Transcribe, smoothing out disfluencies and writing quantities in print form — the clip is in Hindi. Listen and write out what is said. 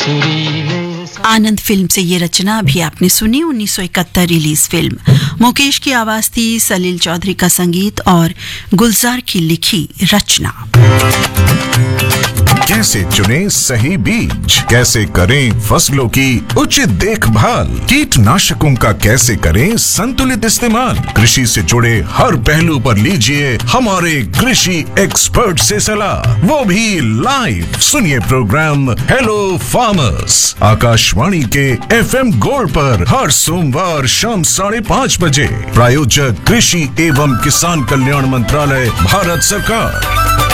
आनंद फिल्म से ये रचना अभी आपने सुनी। 1971 रिलीज फिल्म। मुकेश की आवाज थी, सलील चौधरी का संगीत और गुलजार की लिखी रचना। कैसे चुनें सही बीज, कैसे करें फसलों की उचित देखभाल, कीटनाशकों का कैसे करें संतुलित इस्तेमाल, कृषि से जुड़े हर पहलू पर लीजिए हमारे कृषि एक्सपर्ट से सलाह, वो भी लाइव। सुनिए प्रोग्राम हेलो फार्मर्स आकाशवाणी के FM गोल्ड पर हर सोमवार शाम 5:30 बजे। प्रायोजक कृषि एवं किसान कल्याण मंत्रालय, भारत सरकार।